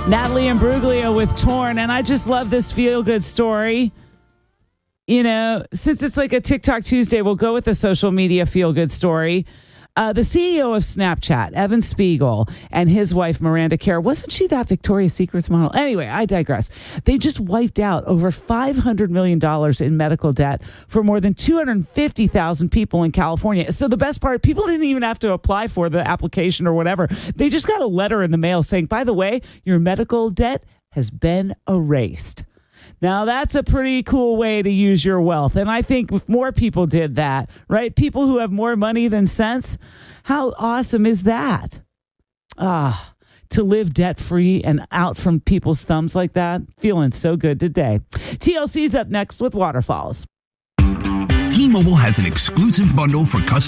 Natalie Imbruglia with Torn, and I just love this feel-good story. You know, since it's like a TikTok Tuesday, we'll go with the social media feel-good story. The CEO of Snapchat, Evan Spiegel, and his wife, Miranda Kerr, wasn't she that Victoria's Secrets model? Anyway, I digress. They just wiped out over $500 million in medical debt for more than 250,000 people in California. So the best part, people didn't even have to apply for the application or whatever. They just got a letter in the mail saying, by the way, your medical debt has been erased. Now, that's a pretty cool way to use your wealth. And I think if more people did that, right? People who have more money than sense, how awesome is that? To live debt-free and out from people's thumbs like that, feeling so good today. TLC's up next with Waterfalls. T-Mobile has an exclusive bundle for customers.